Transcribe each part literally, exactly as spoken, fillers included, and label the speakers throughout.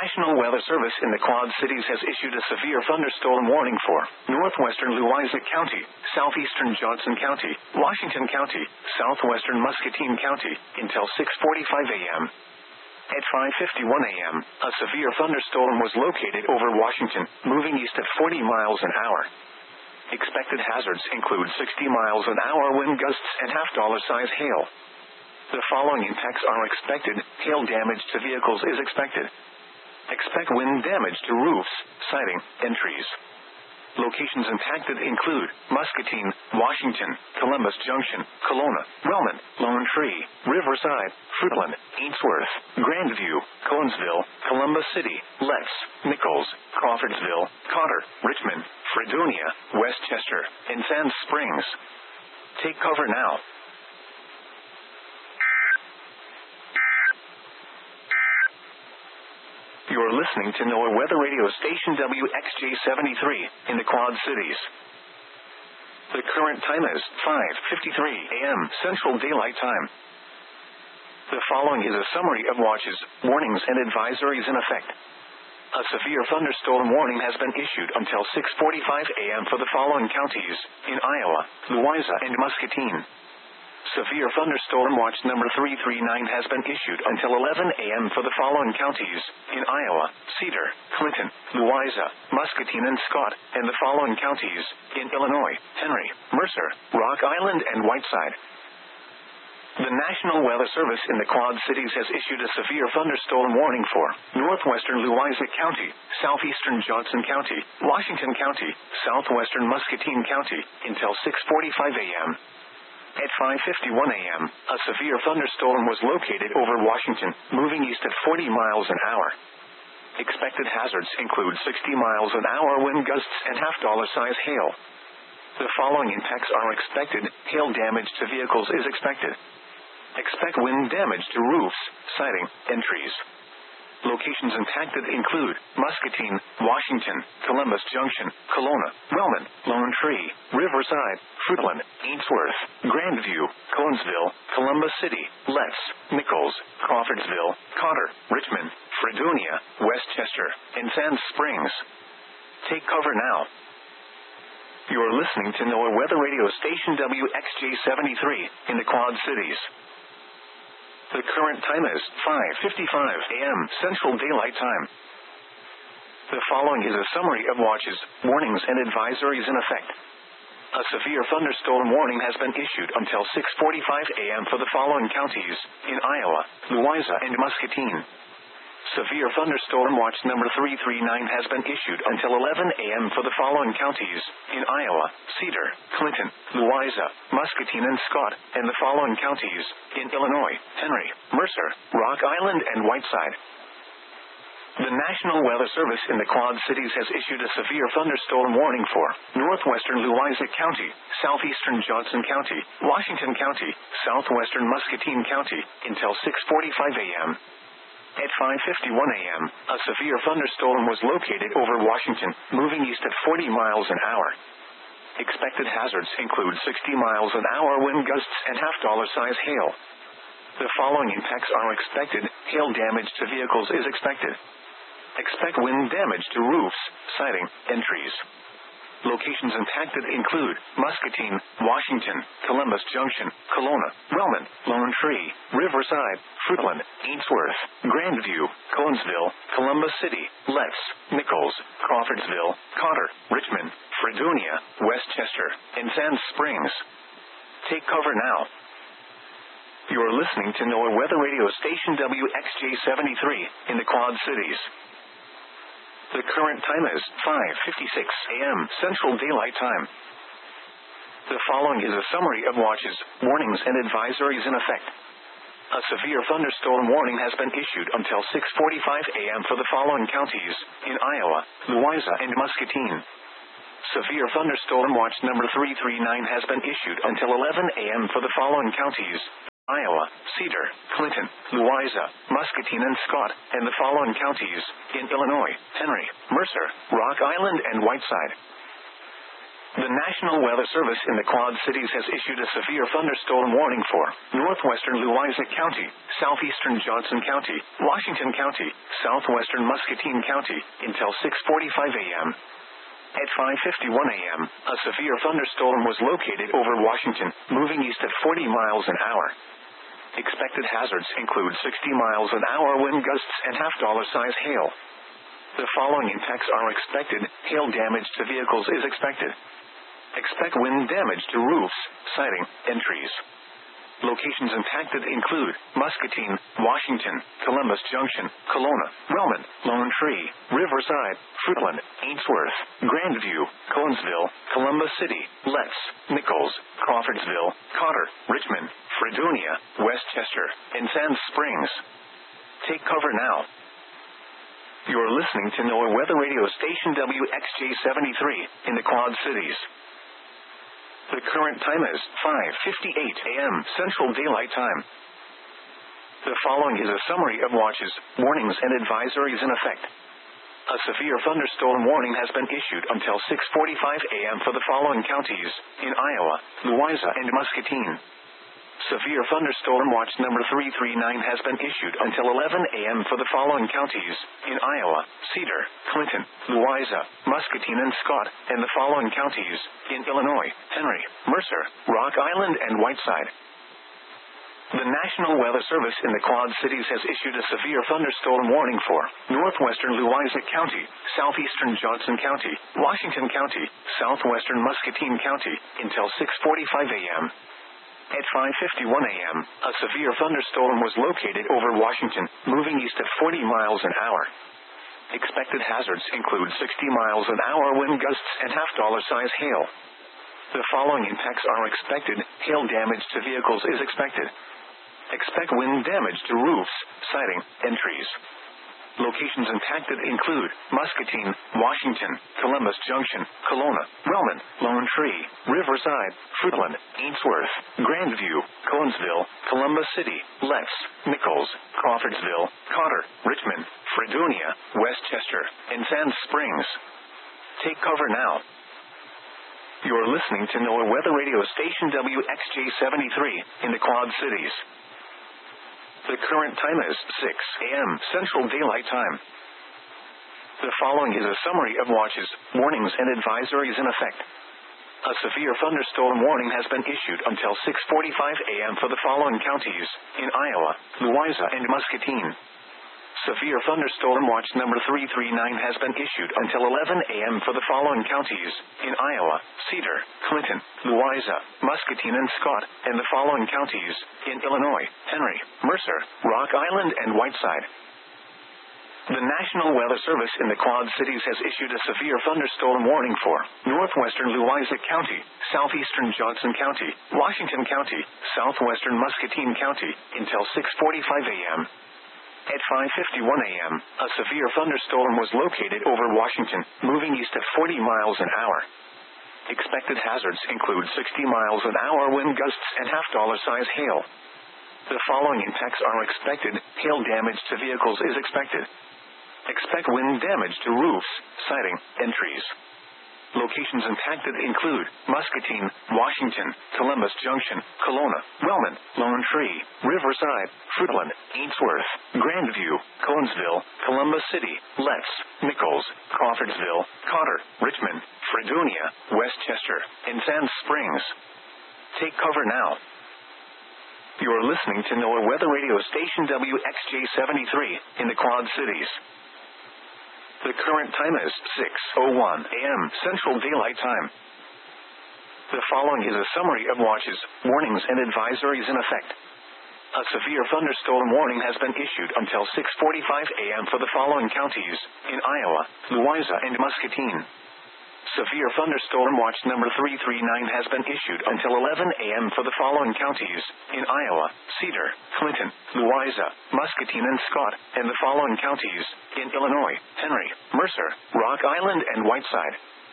Speaker 1: National Weather Service in the Quad Cities has issued a severe thunderstorm warning for northwestern Louisa County, southeastern Johnson County, Washington County, southwestern Muscatine County, until six forty-five a.m. At five fifty-one a.m., a severe thunderstorm was located over Washington, moving east at forty miles an hour. Expected hazards include sixty miles an hour wind gusts and half-dollar size hail. The following impacts are expected. Hail damage to vehicles is expected. Expect wind damage to roofs, siding, and trees. Locations impacted include Muscatine, Washington, Columbus Junction, Kelowna, Wellman, Lone Tree, Riverside, Fruitland, Ainsworth, Grandview, Conesville, Columbus City, Letts, Nichols, Crawfordsville, Cotter, Richmond, Fredonia, Westchester, and Sand Springs. Take cover now. You are listening to NOAA Weather Radio Station W X J seventy-three in the Quad Cities. The current time is five fifty-three a.m. Central Daylight Time. The following is a summary of watches, warnings, and advisories in effect. A severe thunderstorm warning has been issued until six forty-five a.m. for the following counties in Iowa, Louisa, and Muscatine. Severe thunderstorm watch number three three nine has been issued until eleven a.m. for the following counties in Iowa, Cedar, Clinton, Louisa, Muscatine, and Scott, and the following counties in Illinois, Henry, Mercer, Rock Island, and Whiteside. The National Weather Service in the Quad Cities has issued a severe thunderstorm warning for northwestern Louisa County, southeastern Johnson County, Washington County, southwestern Muscatine County, until six forty-five a.m. At five fifty-one a.m., a severe thunderstorm was located over Washington, moving east at forty miles an hour. Expected hazards include sixty miles an hour wind gusts and half-dollar size hail. The following impacts are expected. Hail damage to vehicles is expected. Expect wind damage to roofs, siding, and trees. Locations impacted include Muscatine, Washington, Columbus Junction, Kelowna, Wellman, Lone Tree, Riverside, Fruitland, Ainsworth, Grandview, Conesville, Columbus City, Letts, Nichols, Crawfordsville, Cotter, Richmond, Fredonia, Westchester, and Sand Springs. Take cover now. You are listening to NOAA Weather Radio Station W X J seventy-three in the Quad Cities. The current time is five fifty-five a.m. Central Daylight Time. The following is a summary of watches, warnings, and advisories in effect. A severe thunderstorm warning has been issued until six forty-five a.m. for the following counties in Iowa, Louisa, and Muscatine. Severe thunderstorm watch number three three nine has been issued until eleven a.m. for the following counties in Iowa, Cedar, Clinton, Louisa, Muscatine, and Scott, and the following counties in Illinois, Henry, Mercer, Rock Island, and Whiteside. The National Weather Service in the Quad Cities has issued a severe thunderstorm warning for northwestern Louisa County, southeastern Johnson County, Washington County, southwestern Muscatine County, until six forty-five a.m. At five fifty-one a.m., a severe thunderstorm was located over Washington, moving east at forty miles an hour. Expected hazards include sixty miles an hour wind gusts and half-dollar size hail. The following impacts are expected. Hail damage to vehicles is expected. Expect wind damage to roofs, siding, and trees. Locations impacted include Muscatine, Washington, Columbus Junction, Kelowna, Wellman, Lone Tree, Riverside, Fruitland, Ainsworth, Grandview, Conesville, Columbus City, Letts, Nichols, Crawfordsville, Cotter, Richmond, Fredonia, Westchester, and Sand Springs. Take cover now. You are listening to NOAA Weather Radio Station W X J seventy-three in the Quad Cities. The current time is five fifty-six a.m. Central Daylight Time. The following is a summary of watches, warnings, and advisories in effect. A severe thunderstorm warning has been issued until six forty-five a.m. for the following counties in Iowa, Louisa, and Muscatine. Severe thunderstorm watch number three three nine has been issued until eleven a.m. for the following counties: Iowa, Cedar, Clinton, Louisa, Muscatine, and Scott, and the following counties in Illinois, Henry, Mercer, Rock Island, and Whiteside. The National Weather Service in the Quad Cities has issued a severe thunderstorm warning for northwestern Louisa County, southeastern Johnson County, Washington County, southwestern Muscatine County, until six forty-five a.m. At five fifty-one a.m., a severe thunderstorm was located over Washington, moving east at forty miles an hour. Expected hazards include sixty miles an hour wind gusts and half-dollar size hail. The following impacts are expected. Hail damage to vehicles is expected. Expect wind damage to roofs, siding, and trees. Locations impacted include Muscatine, Washington, Columbus Junction, Kelowna, Relmond, Lone Tree, Riverside, Fruitland, Ainsworth, Grandview, Conesville, Columbus City, Letts, Nichols, Crawfordsville, Cotter, Richmond, Fredonia, Westchester, and Sand Springs. Take cover now. You're listening to NOAA Weather Radio Station W X J seventy-three in the Quad Cities. The current time is five fifty-eight a.m. Central Daylight Time. The following is a summary of watches, warnings, and advisories in effect. A severe thunderstorm warning has been issued until six forty-five a.m. for the following counties in Iowa, Louisa, and Muscatine. Severe thunderstorm watch number three three nine has been issued until eleven a.m. for the following counties in Iowa, Cedar, Clinton, Louisa, Muscatine, and Scott, and the following counties in Illinois, Henry, Mercer, Rock Island, and Whiteside. The National Weather Service in the Quad Cities has issued a severe thunderstorm warning for northwestern Louisa County, southeastern Johnson County, Washington County, southwestern Muscatine County, until six forty-five a.m. At five fifty-one a.m., a severe thunderstorm was located over Washington, moving east at forty miles an hour. Expected hazards include sixty miles an hour wind gusts and half-dollar size hail. The following impacts are expected. Hail damage to vehicles is expected. Expect wind damage to roofs, siding, and trees. Locations impacted include Muscatine, Washington, Columbus Junction, Kelowna, Relmond, Lone Tree, Riverside, Fruitland, Ainsworth, Grandview, Conesville, Columbus City, Letts, Nichols, Crawfordsville, Cotter, Richmond, Fredonia, Westchester, and Sand Springs. Take cover now. You're listening to NOAA Weather Radio Station W X J seventy-three in the Quad Cities. The current time is six a.m. Central Daylight Time. The following is a summary of watches, warnings, and advisories in effect. A severe thunderstorm warning has been issued until six forty-five a.m. for the following counties in Iowa, Louisa, and Muscatine. Severe thunderstorm watch number three three nine has been issued until eleven a.m. for the following counties in Iowa, Cedar, Clinton, Louisa, Muscatine, and Scott, and the following counties in Illinois, Henry, Mercer, Rock Island, and Whiteside. The National Weather Service in the Quad Cities has issued a severe thunderstorm warning for northwestern Louisa County, southeastern Johnson County, Washington County, southwestern Muscatine County, until six forty-five a.m. At five fifty-one a.m., a severe thunderstorm was located over Washington, moving east at forty miles an hour. Expected hazards include sixty miles an hour wind gusts and half-dollar size hail. The following impacts are expected. Hail damage to vehicles is expected. Expect wind damage to roofs, siding, and trees. Locations impacted include Muscatine, Washington, Columbus Junction, Kelowna, Relmond, Lone Tree, Riverside, Fruitland, Ainsworth, Grandview, Conesville, Columbus City, Letts, Nichols, Crawfordsville, Cotter, Richmond, Fredonia, Westchester, and Sand Springs. Take cover now. You're listening to NOAA Weather Radio Station W X J seventy-three in the Quad Cities. The current time is six oh one a.m. Central Daylight Time. The following is a summary of watches, warnings, and advisories in effect. A severe thunderstorm warning has been issued until six forty-five a.m. for the following counties in Iowa, Louisa, and Muscatine. Severe thunderstorm watch number three three nine has been issued until eleven a.m. for the following counties in Iowa, Cedar, Clinton, Louisa, Muscatine, and Scott, and the following counties in Illinois, Henry, Mercer, Rock Island, and Whiteside.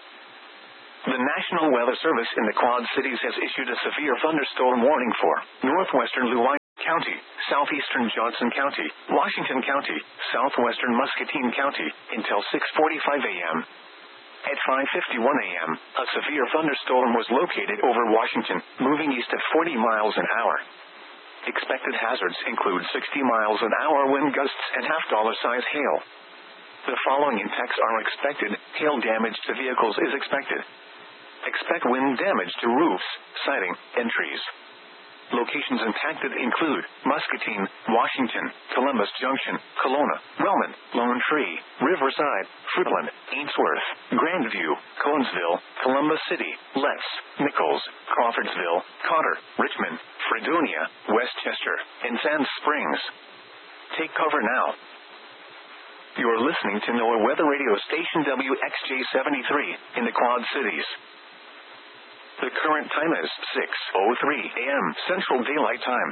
Speaker 1: The National Weather Service in the Quad Cities has issued a severe thunderstorm warning for northwestern Louisa County, southeastern Johnson County, Washington County, southwestern Muscatine County, until six forty-five a.m. At five fifty-one a.m., a severe thunderstorm was located over Washington, moving east at forty miles an hour. Expected hazards include sixty miles an hour wind gusts and half-dollar size hail. The following impacts are expected. Hail damage to vehicles is expected. Expect wind damage to roofs, siding, and trees. Locations impacted include Muscatine, Washington, Columbus Junction, Kelowna, Wellman, Lone Tree, Riverside, Fruitland, Ainsworth, Grandview, Conesville, Columbus City, Letts, Nichols, Crawfordsville, Cotter, Richmond, Fredonia, Westchester, and Sand Springs. Take cover now. You are listening to NOAA Weather Radio Station W X J seventy-three in the Quad Cities. The current time is six oh three a.m. Central Daylight Time.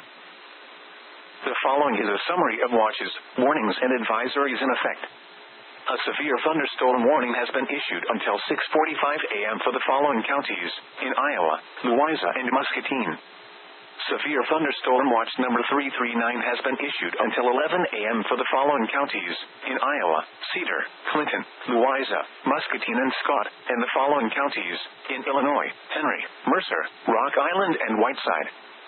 Speaker 1: The following is a summary of watches, warnings, and advisories in effect. A severe thunderstorm warning has been issued until six forty-five a.m. for the following counties in Iowa, Louisa, and Muscatine. Severe thunderstorm watch number three three nine has been issued until eleven a.m. for the following counties in Iowa, Cedar, Clinton, Louisa, Muscatine, and Scott, and the following counties in Illinois, Henry, Mercer, Rock Island, and Whiteside.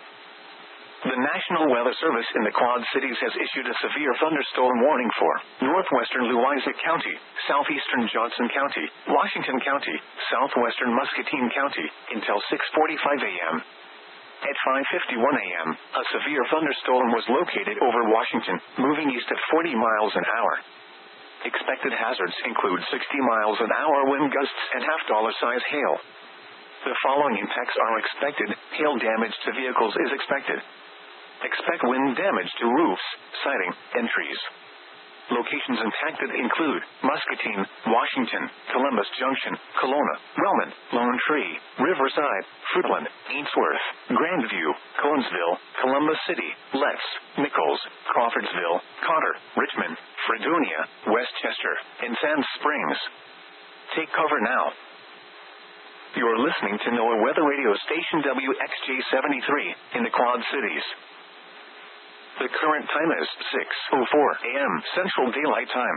Speaker 1: The National Weather Service in the Quad Cities has issued a severe thunderstorm warning for northwestern Louisa County, southeastern Johnson County, Washington County, southwestern Muscatine County, until six forty-five a.m. At five fifty-one a.m., a severe thunderstorm was located over Washington, moving east at forty miles an hour. Expected hazards include sixty miles an hour wind gusts and half-dollar size hail. The following impacts are expected. Hail damage to vehicles is expected. Expect wind damage to roofs, siding, and trees. Locations impacted include Muscatine, Washington, Columbus Junction, Kelowna, Wellman, Lone Tree, Riverside, Fruitland, Ainsworth, Grandview, Conesville, Columbus City, Letts, Nichols, Crawfordsville, Cotter, Richmond, Fredonia, Westchester, and Sand Springs. Take cover now. You are listening to NOAA Weather Radio Station W X J seventy-three in the Quad Cities. The current time is six oh four a.m. Central Daylight Time.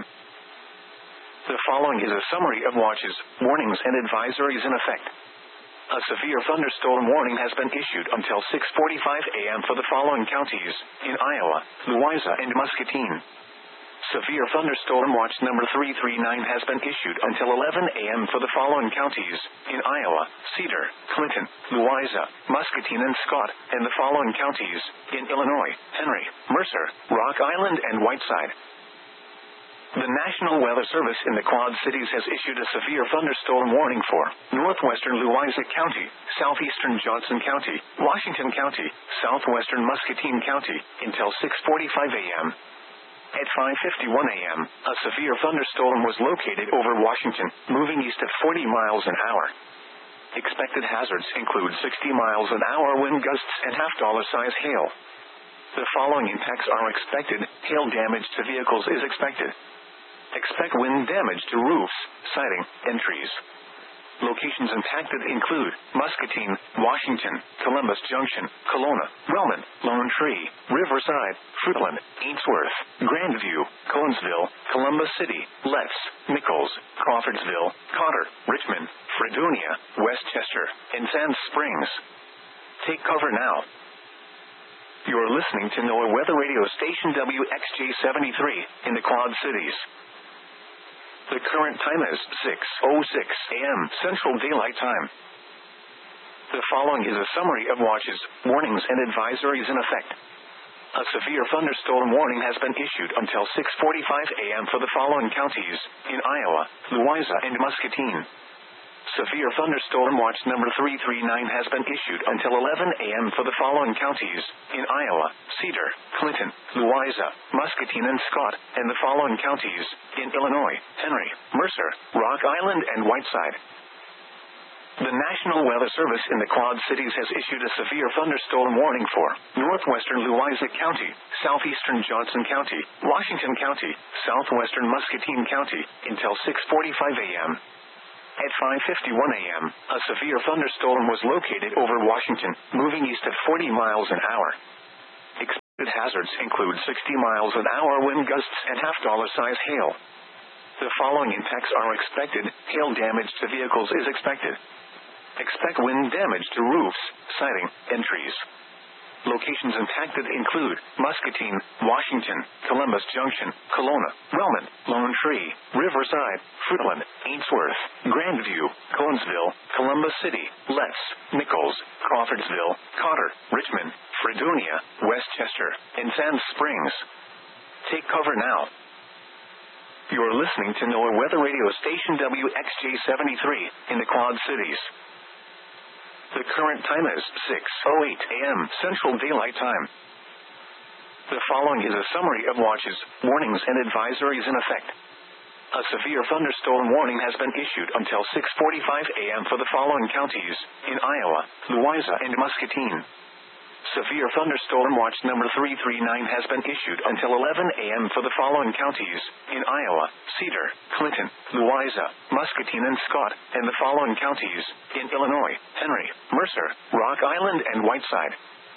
Speaker 1: The following is a summary of watches, warnings, and advisories in effect. A severe thunderstorm warning has been issued until six forty-five a.m. for the following counties in Iowa, Louisa, and Muscatine. Severe thunderstorm watch number three three nine has been issued until eleven a.m. for the following counties in Iowa, Cedar, Clinton, Louisa, Muscatine, and Scott, and the following counties in Illinois, Henry, Mercer, Rock Island, and Whiteside. The National Weather Service in the Quad Cities has issued a severe thunderstorm warning for northwestern Louisa County, southeastern Johnson County, Washington County, southwestern Muscatine County, until six forty-five a.m. At five fifty-one a.m., a severe thunderstorm was located over Washington, moving east at forty miles an hour. Expected hazards include sixty miles an hour wind gusts and half-dollar size hail. The following impacts are expected. Hail damage to vehicles is expected. Expect wind damage to roofs, siding, and trees. Locations impacted include Muscatine, Washington, Columbus Junction, Kelowna, Wellman, Lone Tree, Riverside, Fruitland, Ainsworth, Grandview, Conesville, Columbus City, Letts, Nichols, Crawfordsville, Cotter, Richmond, Fredonia, Westchester, and Sand Springs. Take cover now. You are listening to NOAA Weather Radio Station W X J seventy-three in the Quad Cities. The current time is six oh six a.m. Central Daylight Time. The following is a summary of watches, warnings, and advisories in effect. A severe thunderstorm warning has been issued until six forty-five a.m. for the following counties in Iowa, Louisa, and Muscatine. Severe thunderstorm watch number three three nine has been issued until eleven a.m. for the following counties in Iowa, Cedar, Clinton, Louisa, Muscatine, and Scott, and the following counties in Illinois, Henry, Mercer, Rock Island, and Whiteside. The National Weather Service in the Quad Cities has issued a severe thunderstorm warning for northwestern Louisa County, southeastern Johnson County, Washington County, southwestern Muscatine County, until six forty-five a.m. At five fifty-one a.m., a severe thunderstorm was located over Washington, moving east at forty miles an hour. Expected hazards include sixty miles an hour wind gusts and half-dollar size hail. The following impacts are expected. Hail damage to vehicles is expected. Expect wind damage to roofs, siding, and trees. Locations impacted include Muscatine, Washington, Columbus Junction, Kelowna, Wellman, Lone Tree, Riverside, Fruitland, Ainsworth, Grandview, Conesville, Columbus City, Letts, Nichols, Crawfordsville, Cotter, Richmond, Fredonia, Westchester, and Sand Springs. Take cover now. You are listening to NOAA Weather Radio Station W X J seventy-three in the Quad Cities. The current time is six oh eight a m Central Daylight Time. The following is a summary of watches, warnings, and advisories in effect. A severe thunderstorm warning has been issued until six forty-five a m for the following counties in Iowa, Louisa, and Muscatine. Severe thunderstorm watch number three three nine has been issued until eleven a m for the following counties in Iowa, Cedar, Clinton, Louisa, Muscatine, and Scott, and the following counties in Illinois, Henry, Mercer, Rock Island, and Whiteside.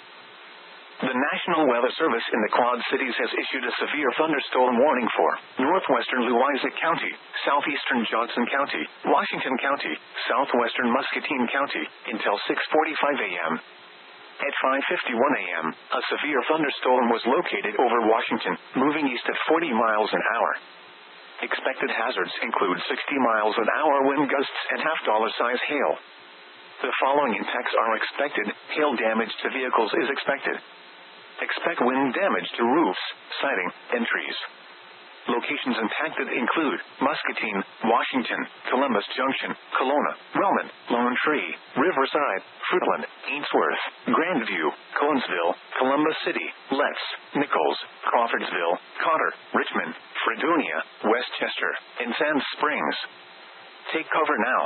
Speaker 1: The National Weather Service in the Quad Cities has issued a severe thunderstorm warning for northwestern Louisa County, southeastern Johnson County, Washington County, southwestern Muscatine County, until six forty-five a m At five fifty-one a m, a severe thunderstorm was located over Washington, moving east at forty miles an hour. Expected hazards include sixty miles an hour wind gusts and half-dollar size hail. The following impacts are expected. Hail damage to vehicles is expected. Expect wind damage to roofs, siding, and trees. Locations impacted include Muscatine, Washington, Columbus Junction, Kelowna, Wellman, Lone Tree, Riverside, Fruitland, Ainsworth, Grandview, Conesville, Columbus City, Letts, Nichols, Crawfordsville, Cotter, Richmond, Fredonia, Westchester, and Sand Springs. Take cover now.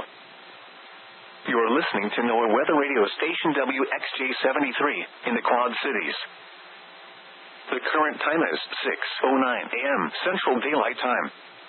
Speaker 1: You are listening to NOAA Weather Radio Station W X J seventy-three in the Quad Cities. The current time is six oh nine a m Central Daylight Time.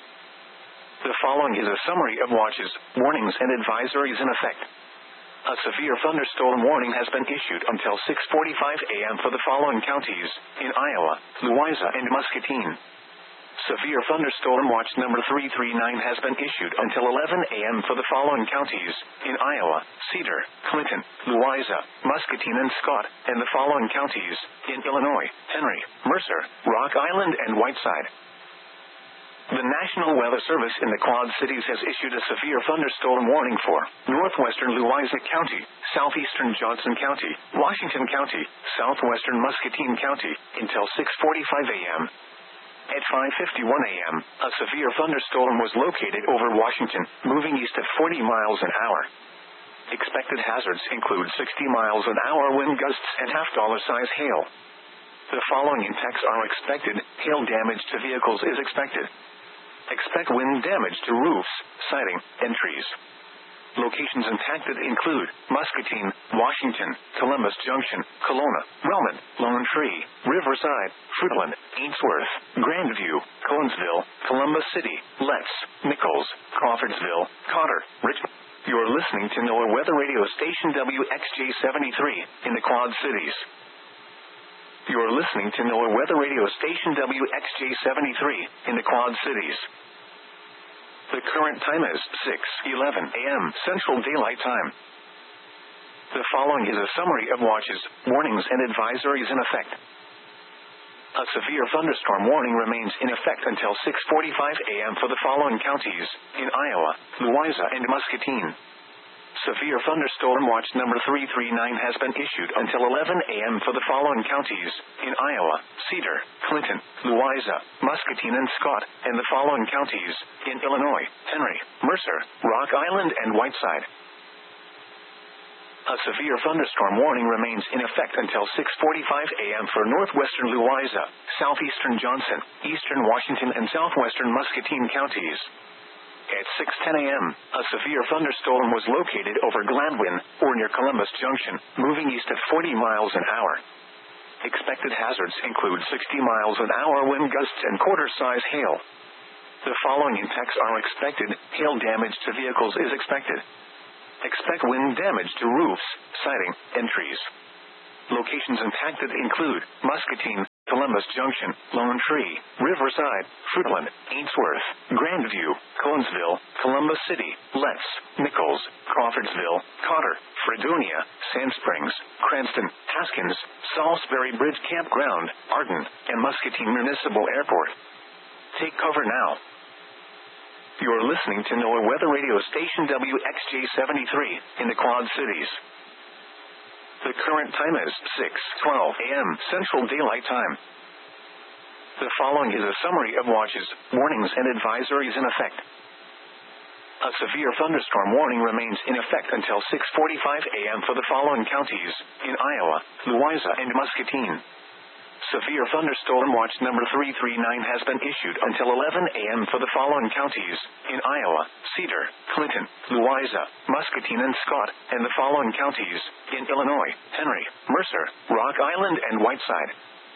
Speaker 1: The following is a summary of watches, warnings, and advisories in effect. A severe thunderstorm warning has been issued until six forty-five a m for the following counties in Iowa, Louisa, and Muscatine. Severe thunderstorm watch number three three nine has been issued until eleven a m for the following counties in Iowa, Cedar, Clinton, Louisa, Muscatine, and Scott, and the following counties in Illinois, Henry, Mercer, Rock Island, and Whiteside. The National Weather Service in the Quad Cities has issued a severe thunderstorm warning for northwestern Louisa County, southeastern Johnson County, Washington County, southwestern Muscatine County, until six forty-five a m At five fifty-one a m, a severe thunderstorm was located over Washington, moving east at forty miles an hour. Expected hazards include sixty miles an hour wind gusts and half-dollar size hail. The following impacts are expected. Hail damage to vehicles is expected. Expect wind damage to roofs, siding, and trees. Locations impacted include Muscatine, Washington, Columbus Junction, Kelowna, Wellman, Lone Tree, Riverside, Fruitland, Ainsworth, Grandview, Conesville, Columbus City, Letts, Nichols, Crawfordsville, Cotter, Richmond. You are listening to NOAA Weather Radio Station W X J seventy-three in the Quad Cities. You are listening to NOAA Weather Radio Station W X J seventy-three in the Quad Cities. The current time is six eleven a m Central Daylight Time. The following is a summary of watches, warnings, and advisories in effect. A severe thunderstorm warning remains in effect until six forty-five a m for the following counties in Iowa, Louisa, and Muscatine. Severe thunderstorm watch number three three nine has been issued until eleven a m for the following counties in Iowa, Cedar, Clinton, Louisa, Muscatine, and Scott, and the following counties in Illinois, Henry, Mercer, Rock Island, and Whiteside. A severe thunderstorm warning remains in effect until six forty-five a m for northwestern Louisa, southeastern Johnson, eastern Washington, and southwestern Muscatine counties. At six ten a m, a severe thunderstorm was located over Gladwin, or near Columbus Junction, moving east at forty miles an hour. Expected hazards include sixty miles an hour wind gusts and quarter-size hail. The following impacts are expected. Hail damage to vehicles is expected. Expect wind damage to roofs, siding, and trees. Locations impacted include Muscatine, Columbus Columbus Junction, Lone Tree, Riverside, Fruitland, Ainsworth, Grandview, Conesville, Columbus City, Letts, Nichols, Crawfordsville, Cotter, Fredonia, Sand Springs, Cranston, Haskins, Salisbury Bridge Campground, Arden, and Muscatine Municipal Airport. Take cover now. You're listening to NOAA Weather Radio Station W X J seventy-three in the Quad Cities. The current time is six twelve a m Central Daylight Time. The following is a summary of watches, warnings, and advisories in effect. A severe thunderstorm warning remains in effect until six forty-five a m for the following counties in Iowa, Louisa, and Muscatine. Severe thunderstorm watch number three three nine has been issued until eleven a m for the following counties in Iowa, Cedar, Clinton, Louisa, Muscatine, and Scott, and the following counties in Illinois, Henry, Mercer, Rock Island, and Whiteside.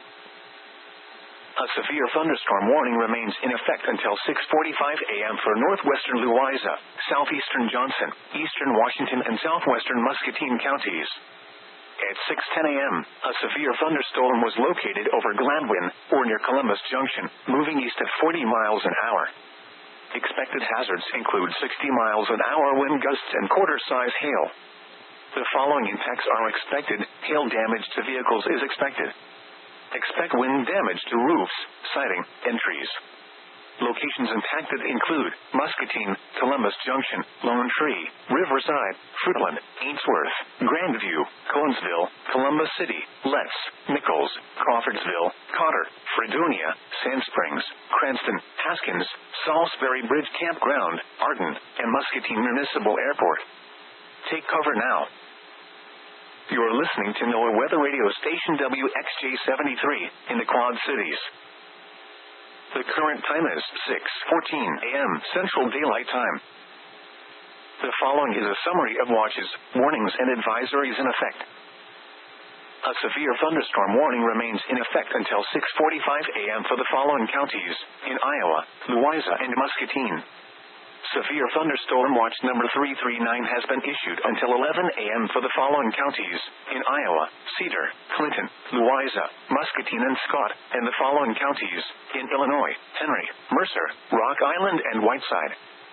Speaker 1: A severe thunderstorm warning remains in effect until six forty-five a m for northwestern Louisa, southeastern Johnson, eastern Washington, and southwestern Muscatine counties. At six ten a m, a severe thunderstorm was located over Gladwin, or near Columbus Junction, moving east at forty miles an hour. Expected hazards include sixty miles an hour wind gusts and quarter-size hail. The following impacts are expected. Hail damage to vehicles is expected. Expect wind damage to roofs, siding, and trees. Locations impacted include Muscatine, Columbus Junction, Lone Tree, Riverside, Fruitland, Ainsworth, Grandview, Conesville, Columbus City, Letts, Nichols, Crawfordsville, Cotter, Fredonia, Sand Springs, Cranston, Haskins, Salisbury Bridge Campground, Arden, and Muscatine Municipal Airport. Take cover now. You're listening to NOAA Weather Radio Station W X J seventy-three in the Quad Cities. The current time is six fourteen a m Central Daylight Time. The following is a summary of watches, warnings, and advisories in effect. A severe thunderstorm warning remains in effect until six forty-five a m for the following counties in Iowa, Louisa, and Muscatine. Severe thunderstorm watch number three three nine has been issued until eleven a m for the following counties in Iowa, Cedar, Clinton, Louisa, Muscatine, and Scott, and the following counties in Illinois, Henry, Mercer, Rock Island, and Whiteside.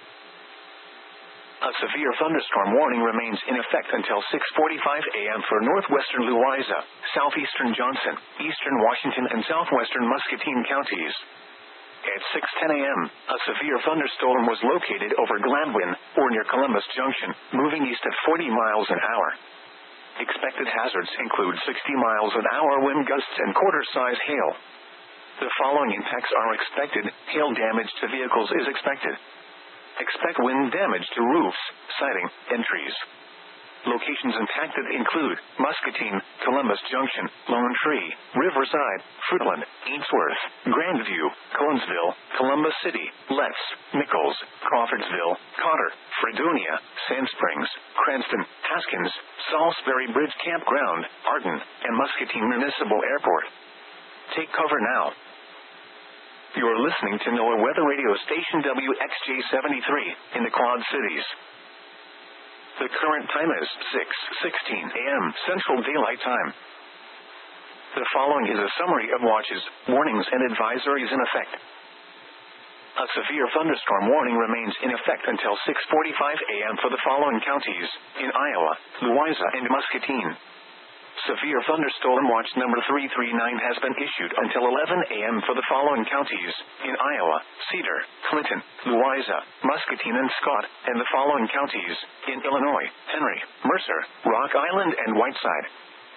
Speaker 1: A severe thunderstorm warning remains in effect until six forty-five a m for northwestern Louisa, southeastern Johnson, eastern Washington, and southwestern Muscatine counties. At six ten a m, a severe thunderstorm was located over Gladwin, or near Columbus Junction, moving east at forty miles an hour. Expected hazards include sixty miles an hour wind gusts and quarter-size hail. The following impacts are expected. Hail damage to vehicles is expected. Expect wind damage to roofs, siding, and trees. Locations impacted include Muscatine, Columbus Junction, Lone Tree, Riverside, Fruitland, Ainsworth, Grandview, Conesville, Columbus City, Letts, Nichols, Crawfordsville, Cotter, Fredonia, Sand Springs, Cranston, Haskins, Salisbury Bridge Campground, Arden, and Muscatine Municipal Airport. Take cover now. You're listening to NOAA Weather Radio Station W X J seventy-three in the Quad Cities. The current time is six sixteen a m Central Daylight Time. The following is a summary of watches, warnings, and advisories in effect. A severe thunderstorm warning remains in effect until six forty-five a m for the following counties in Iowa, Louisa, and Muscatine. Severe thunderstorm watch number three three nine has been issued until eleven a m for the following counties in Iowa, Cedar, Clinton, Louisa, Muscatine, and Scott, and the following counties in Illinois, Henry, Mercer, Rock Island, and Whiteside.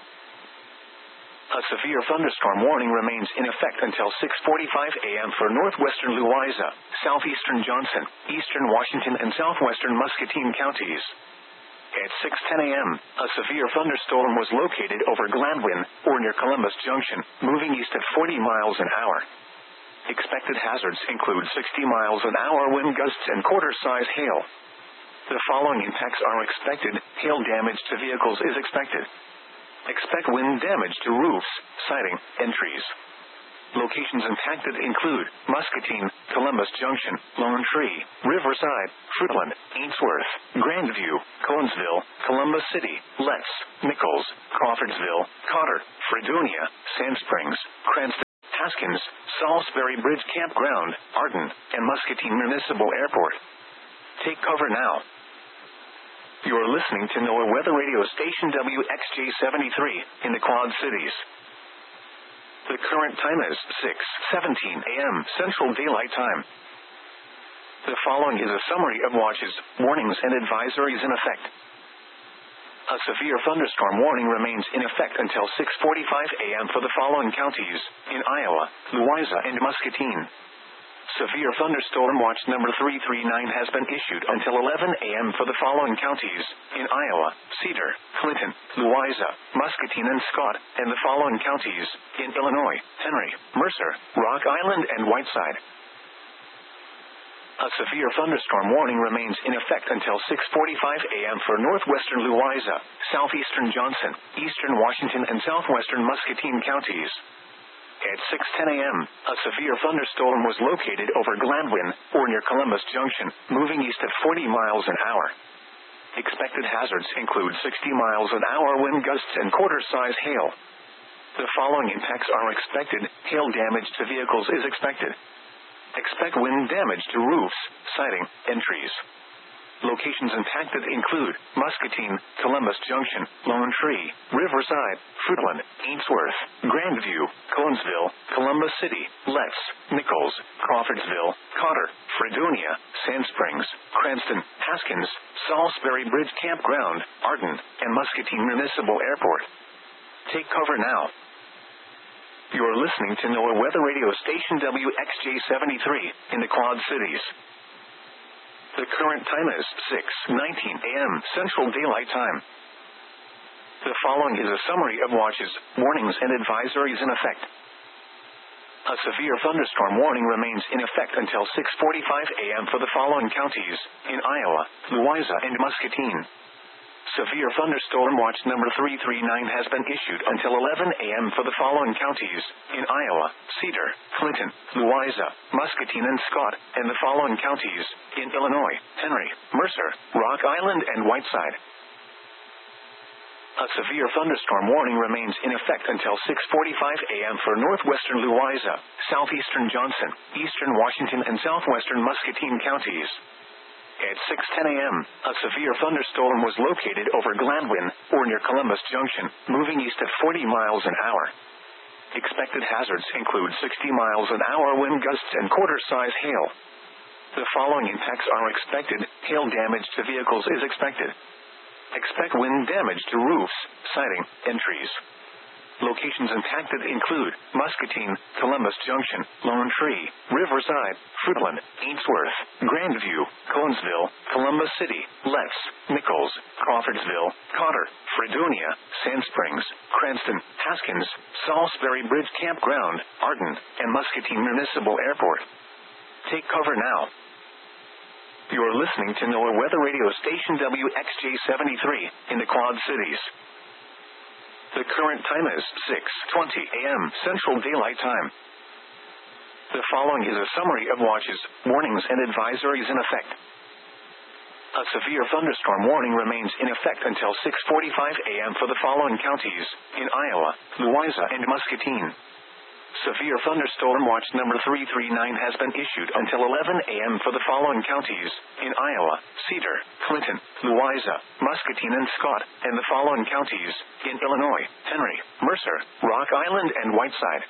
Speaker 1: A severe thunderstorm warning remains in effect until six forty-five a m for northwestern Louisa, southeastern Johnson, eastern Washington, and southwestern Muscatine counties. At six ten a m, a severe thunderstorm was located over Gladwin, or near Columbus Junction, moving east at forty miles an hour. Expected hazards include sixty miles an hour wind gusts and quarter-size hail. The following impacts are expected. Hail damage to vehicles is expected. Expect wind damage to roofs, siding, and trees. Locations impacted include Muscatine, Columbus Junction, Lone Tree, Riverside, Fruitland, Ainsworth, Grandview, Conesville, Columbus City, Letts, Nichols, Crawfordsville, Cotter, Fredonia, Sand Springs, Cranston, Haskins, Salisbury Bridge Campground, Arden, and Muscatine Municipal Airport. Take cover now. You're listening to NOAA Weather Radio Station W X J seventy-three in the Quad Cities. The current time is six seventeen a m Central Daylight Time. The following is a summary of watches, warnings, and advisories in effect. A severe thunderstorm warning remains in effect until six forty-five a m for the following counties in Iowa, Louisa, and Muscatine. Severe thunderstorm watch number three three nine has been issued until eleven a m for the following counties in Iowa, Cedar, Clinton, Louisa, Muscatine, and Scott, and the following counties in Illinois, Henry, Mercer, Rock Island, and Whiteside. A severe thunderstorm warning remains in effect until six forty-five a m for northwestern Louisa, southeastern Johnson, eastern Washington, and southwestern Muscatine counties. At six ten a m, a severe thunderstorm was located over Gladwin, or near Columbus Junction, moving east at forty miles an hour. Expected hazards include sixty miles an hour wind gusts and quarter-size hail. The following impacts are expected. Hail damage to vehicles is expected. Expect wind damage to roofs, siding, and trees. Locations impacted include Muscatine, Columbus Junction, Lone Tree, Riverside, Fruitland, Ainsworth, Grandview, Conesville, Columbus City, Letts, Nichols, Crawfordsville, Cotter, Fredonia, Sand Springs, Cranston, Haskins, Salisbury Bridge Campground, Arden, and Muscatine Municipal Airport. Take cover now. You're listening to NOAA Weather Radio Station W X J seventy-three in the Quad Cities. The current time is six nineteen a m Central Daylight Time. The following is a summary of watches, warnings, and advisories in effect. A severe thunderstorm warning remains in effect until six forty-five a m for the following counties in Iowa, Louisa, and Muscatine. Severe thunderstorm watch number three three nine has been issued until eleven a m for the following counties in Iowa, Cedar, Clinton, Louisa, Muscatine, and Scott, and the following counties in Illinois, Henry, Mercer, Rock Island, and Whiteside. A severe thunderstorm warning remains in effect until six forty-five a m for northwestern Louisa, southeastern Johnson, eastern Washington, and southwestern Muscatine counties. At six ten a m, a severe thunderstorm was located over Gladwin, or near Columbus Junction, moving east at forty miles an hour. Expected hazards include sixty miles an hour wind gusts and quarter-size hail. The following impacts are expected. Hail damage to vehicles is expected. Expect wind damage to roofs, siding, and trees. Locations impacted include Muscatine, Columbus Junction, Lone Tree, Riverside, Fruitland, Ainsworth, Grandview, Conesville, Columbus City, Letts, Nichols, Crawfordsville, Cotter, Fredonia, Sand Springs, Cranston, Haskins, Salisbury Bridge Campground, Arden, and Muscatine Municipal Airport. Take cover now. You're listening to NOAA Weather Radio Station W X J seventy-three in the Quad Cities. The current time is six twenty a m Central Daylight Time. The following is a summary of watches, warnings, and advisories in effect. A severe thunderstorm warning remains in effect until six forty-five a m for the following counties in Iowa, Louisa, and Muscatine. Severe thunderstorm watch number three three nine has been issued until eleven a m for the following counties in Iowa, Cedar, Clinton, Louisa, Muscatine, and Scott, and the following counties in Illinois, Henry, Mercer, Rock Island, and Whiteside.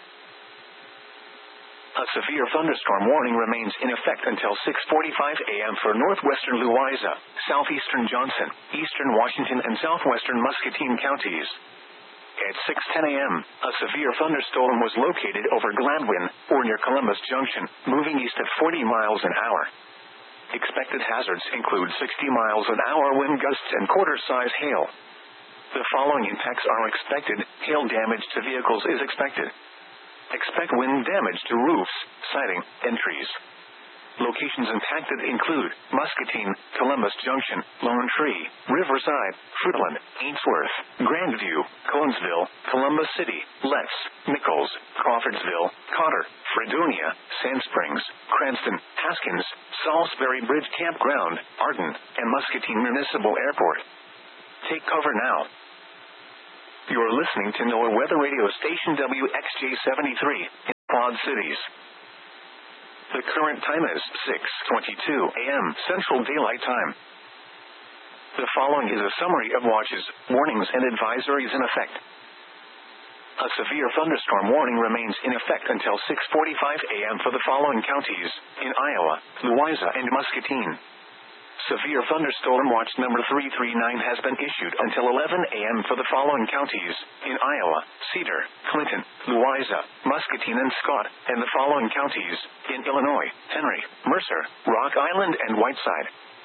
Speaker 1: A severe thunderstorm warning remains in effect until six forty-five a m for northwestern Louisa, southeastern Johnson, eastern Washington, and southwestern Muscatine counties. At six ten a m, a severe thunderstorm was located over Gladwin, or near Columbus Junction, moving east at forty miles an hour. Expected hazards include sixty miles an hour wind gusts and quarter-size hail. The following impacts are expected. Hail damage to vehicles is expected. Expect wind damage to roofs, siding, and trees. Locations impacted include Muscatine, Columbus Junction, Lone Tree, Riverside, Fruitland, Ainsworth, Grandview, Conesville, Columbus City, Letts, Nichols, Crawfordsville, Cotter, Fredonia, Sand Springs, Cranston, Haskins, Salisbury Bridge Campground, Arden, and Muscatine Municipal Airport. Take cover now. You're listening to NOAA Weather Radio Station W X J seventy-three in Quad Quad Cities. The current time is six twenty-two a m Central Daylight Time. The following is a summary of watches, warnings, and advisories in effect. A severe thunderstorm warning remains in effect until six forty-five a m for the following counties, in Iowa, Louisa, and Muscatine. Severe thunderstorm watch number three three nine has been issued until eleven a m for the following counties, in Iowa, Cedar, Clinton, Louisa, Muscatine, and Scott, and the following counties, in Illinois, Henry, Mercer, Rock Island, and Whiteside.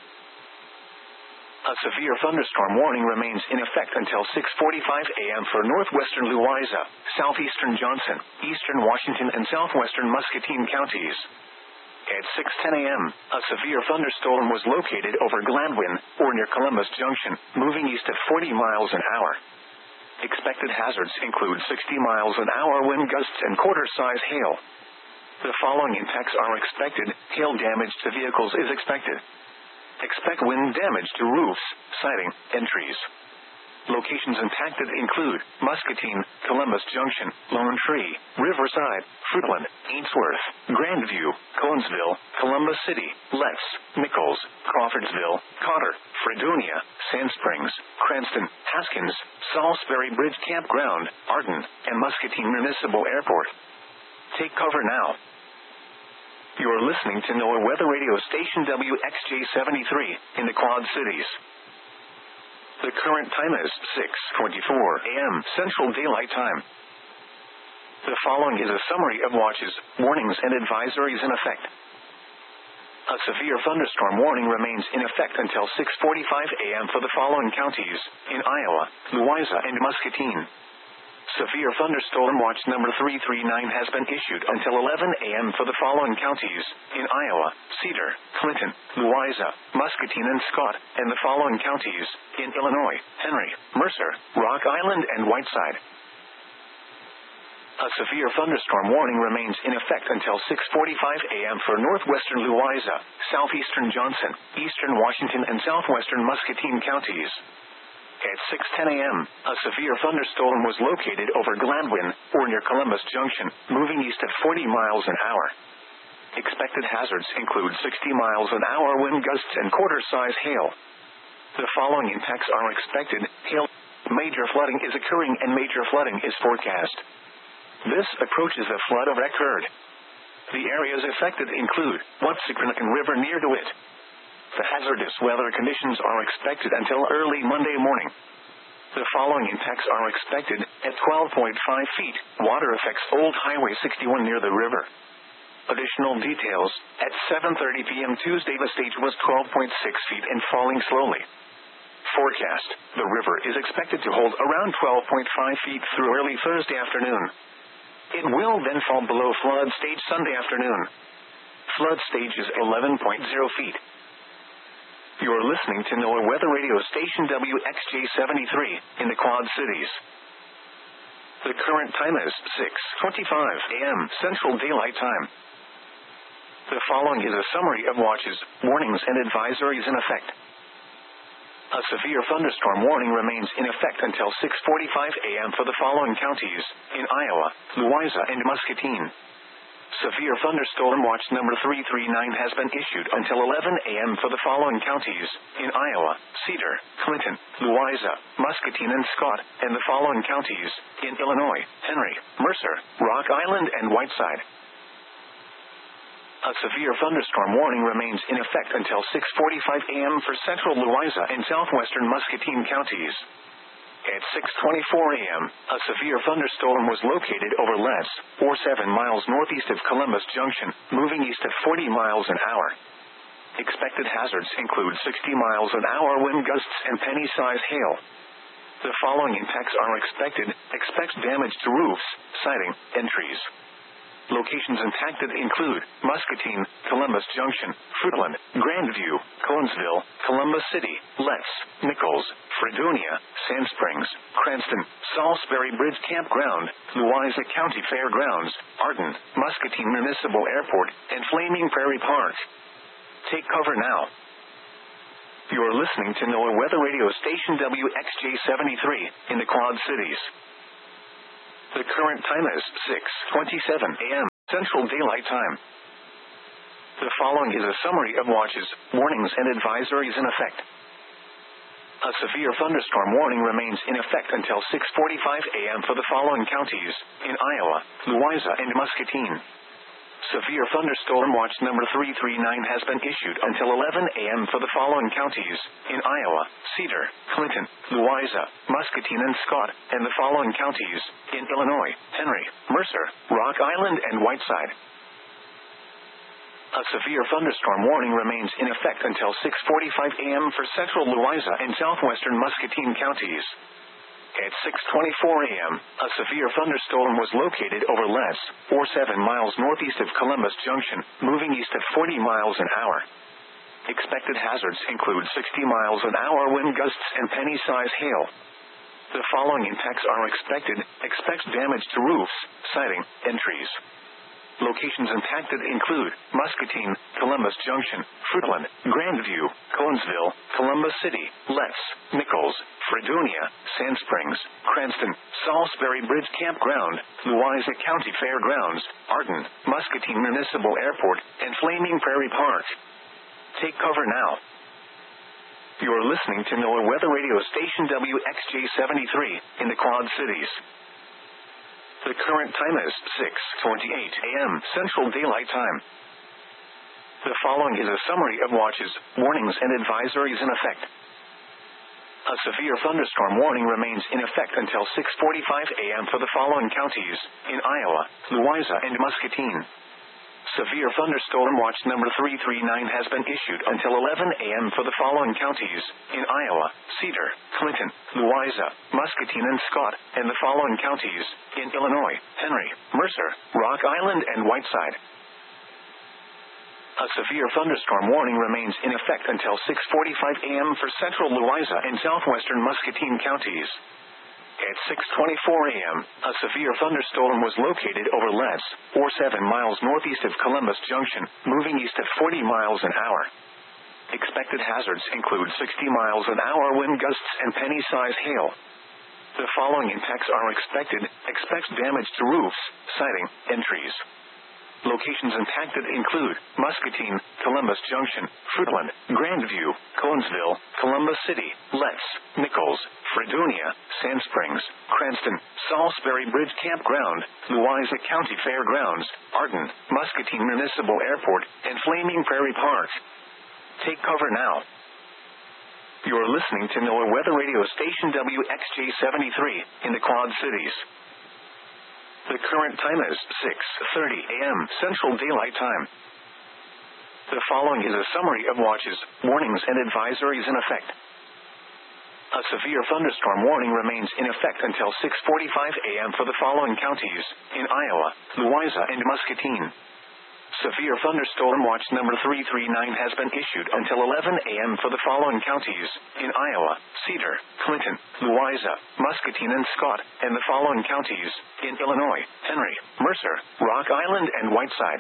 Speaker 1: A severe thunderstorm warning remains in effect until six forty-five a m for northwestern Louisa, southeastern Johnson, eastern Washington, and southwestern Muscatine counties. At six ten a m, a severe thunderstorm was located over Gladwin, or near Columbus Junction, moving east at forty miles an hour. Expected hazards include sixty miles an hour wind gusts and quarter-size hail. The following impacts are expected. Hail damage to vehicles is expected. Expect wind damage to roofs, siding, and trees. Locations impacted include Muscatine, Columbus Junction, Lone Tree, Riverside, Fruitland, Ainsworth, Grandview, Conesville, Columbus City, Letts, Nichols, Crawfordsville, Cotter, Fredonia, Sand Springs, Cranston, Haskins, Salisbury Bridge Campground, Arden, and Muscatine Municipal Airport. Take cover now. You are listening to NOAA Weather Radio Station W X J seventy-three in the Quad Cities. The current time is six twenty-four a m Central Daylight Time. The following is a summary of watches, warnings, and advisories in effect. A severe thunderstorm warning remains in effect until six forty-five a m for the following counties, in Iowa, Louisa, and Muscatine. Severe thunderstorm watch number three three nine has been issued until eleven a m for the following counties, in Iowa, Cedar, Clinton, Louisa, Muscatine, and Scott, and the following counties, in Illinois, Henry, Mercer, Rock Island, and Whiteside. A severe thunderstorm warning remains in effect until six forty-five a m for northwestern Louisa, southeastern Johnson, eastern Washington, and southwestern Muscatine counties. At six ten a m, a severe thunderstorm was located over Gladwin, or near Columbus Junction, moving east at forty miles an hour. Expected hazards include sixty miles an hour wind gusts and quarter-size hail. The following impacts are expected. Hail. Major flooding is occurring and major flooding is forecast. This approaches the flood of occurred. The areas affected include Watsicranacan River near DeWitt. The hazardous weather conditions are expected until early Monday morning. The following impacts are expected. At twelve point five feet, water affects Old Highway sixty-one near the river. Additional details. At seven thirty p m Tuesday, the stage was twelve point six feet and falling slowly. Forecast. The river is expected to hold around twelve point five feet through early Thursday afternoon. It will then fall below flood stage Sunday afternoon. Flood stage is eleven point zero feet. You are listening to NOAA Weather Radio Station W X J seventy-three in the Quad Cities. The current time is six twenty-five a m Central Daylight Time. The following is a summary of watches, warnings, and advisories in effect. A severe thunderstorm warning remains in effect until six forty-five a m for the following counties, in Iowa, Louisa, and Muscatine. Severe thunderstorm watch number three three nine has been issued until eleven a m for the following counties, in Iowa, Cedar, Clinton, Louisa, Muscatine, and Scott, and the following counties, in Illinois, Henry, Mercer, Rock Island, and Whiteside. A severe thunderstorm warning remains in effect until six forty-five a m for central Louisa and southwestern Muscatine counties. At six twenty-four a m, a severe thunderstorm was located over Letts, or seven miles northeast of Columbus Junction, moving east at forty miles an hour. Expected hazards include sixty miles an hour wind gusts and penny-size hail. The following impacts are expected. Expect damage to roofs, siding, and trees. Locations impacted include Muscatine, Columbus Junction, Fruitland, Grandview, Conesville, Columbus City, Letts, Nichols, Fredonia, Sand Springs, Cranston, Salisbury Bridge Campground, Louisa County Fairgrounds, Arden, Muscatine Municipal Airport, and Flaming Prairie Park. Take cover now. You are listening to NOAA Weather Radio Station W X J seventy-three in the Quad Cities. The current time is six twenty-seven a m Central Daylight Time. The following is a summary of watches, warnings, and advisories in effect. A severe thunderstorm warning remains in effect until six forty-five a.m. for the following counties in Iowa, Louisa, and Muscatine. Severe thunderstorm watch number three three nine has been issued until eleven a.m. for the following counties in Iowa, Cedar, Clinton, Louisa, Muscatine, and Scott, and the following counties in Illinois, Henry, Mercer, Rock Island, and Whiteside. A severe thunderstorm warning remains in effect until six forty-five a.m. for central Louisa and southwestern Muscatine counties. At six twenty-four a.m., a severe thunderstorm was located over Les, or seven miles northeast of Columbus Junction, moving east at forty miles an hour. Expected hazards include sixty miles an hour wind gusts and penny-size hail. The following impacts are expected. Expect damage to roofs, siding, and trees. Locations impacted include Muscatine, Columbus Junction, Fruitland, Grandview, Conesville, Columbus City, Letts, Nichols, Fredonia, Sand Springs, Cranston, Salisbury Bridge Campground, Louisa County Fairgrounds, Arden, Muscatine Municipal Airport, and Flaming Prairie Park. Take cover now. You're listening to NOAA Weather Radio Station W X J seventy-three in the Quad Cities. The current time is six twenty-eight a.m. Central Daylight Time. The following is a summary of watches, warnings, and advisories in effect. A severe thunderstorm warning remains in effect until six forty-five a.m. for the following counties in Iowa, Louisa, and Muscatine. Severe thunderstorm watch number three three nine has been issued until eleven a.m. for the following counties in Iowa, Cedar, Clinton, Louisa, Muscatine, and Scott, and the following counties in Illinois, Henry, Mercer, Rock Island, and Whiteside. A severe thunderstorm warning remains in effect until six forty-five a.m. for central Louisa and southwestern Muscatine counties. At six twenty-four a.m., a severe thunderstorm was located over Les, or seven miles northeast of Columbus Junction, moving east at forty miles an hour. Expected hazards include sixty miles an hour wind gusts and penny-size hail. The following impacts are expected. Expect damage to roofs, siding, and trees. Locations impacted include Muscatine, Columbus Junction, Fruitland, Grandview, Conesville, Columbus City, Letts, Nichols, Fredonia, Sand Springs, Cranston, Salisbury Bridge Campground, Louisa County Fairgrounds, Arden, Muscatine Municipal Airport, and Flaming Prairie Park. Take cover now. You're listening to NOAA Weather Radio Station W X J seventy-three in the Quad Cities. The current time is six thirty a.m. Central Daylight Time. The following is a summary of watches, warnings, and advisories in effect. A severe thunderstorm warning remains in effect until six forty-five a.m. for the following counties in Iowa, Louisa, and Muscatine. Severe thunderstorm watch number three three nine has been issued until eleven a.m. for the following counties in Iowa, Cedar, Clinton, Louisa, Muscatine, and Scott, and the following counties in Illinois, Henry, Mercer, Rock Island, and Whiteside.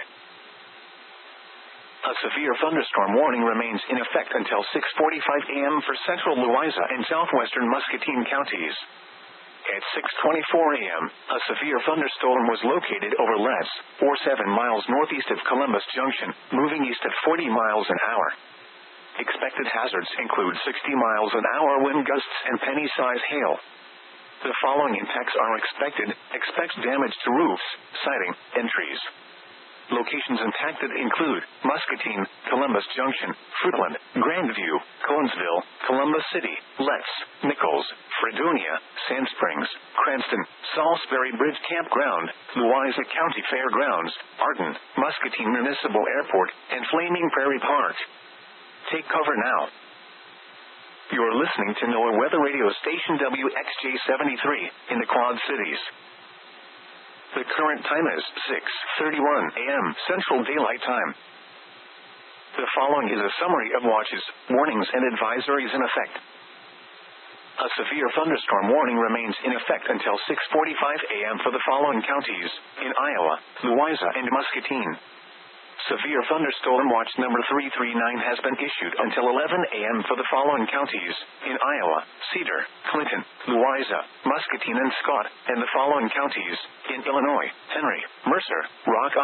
Speaker 1: A severe thunderstorm warning remains in effect until six forty-five a.m. for central Louisa and southwestern Muscatine counties. At six twenty-four a.m., a severe thunderstorm was located over Les, or seven miles northeast of Columbus Junction, moving east at forty miles an hour. Expected hazards include sixty miles an hour wind gusts and penny-size hail. The following impacts are expected. Expect damage to roofs, siding, and trees. Locations impacted include Muscatine, Columbus Junction, Fruitland, Grandview, Conesville, Columbus City, Letts, Nichols, Fredonia, Sand Springs, Cranston, Salisbury Bridge Campground, Louisa County Fairgrounds, Arden, Muscatine Municipal Airport, and Flaming Prairie Park. Take cover now. You're listening to NOAA Weather Radio Station W X J seventy-three in the Quad Cities. The current time is six thirty-one a.m. Central Daylight Time. The following is a summary of watches, warnings, and advisories in effect. A severe thunderstorm warning remains in effect until six forty-five a.m. for the following counties in Iowa, Louisa, and Muscatine. Severe thunderstorm watch number three three nine has been issued until eleven a.m. for the following counties in Iowa, Cedar, Clinton, Louisa, Muscatine, and Scott, and the following counties in Illinois, Henry, Mercer, Rock Island.